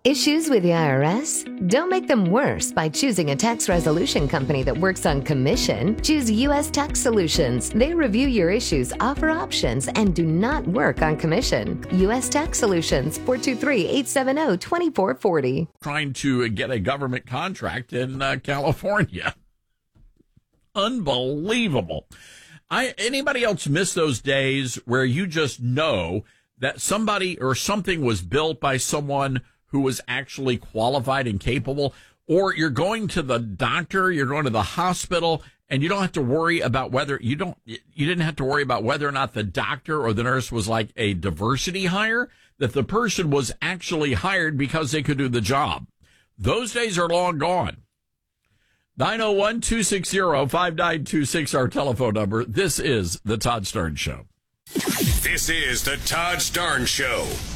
Issues with the IRS? Don't make them worse by choosing a tax resolution company that works on commission. Choose U.S. Tax Solutions. They review your issues, offer options, and do not work on commission. U.S. Tax Solutions, 423-870-2440. Trying to get a government contract in California. Unbelievable. Anybody else miss those days where you just know that somebody or something was built by someone who was actually qualified and capable? Or you're going to the doctor, you're going to the hospital, and you don't have to worry about whether you didn't have to worry about whether or not the doctor or the nurse was like a diversity hire, that the person was actually hired because they could do the job. Those days are long gone. 901-260-5926, our telephone number. This is the Todd Starnes Show. This is the Todd Starnes Show.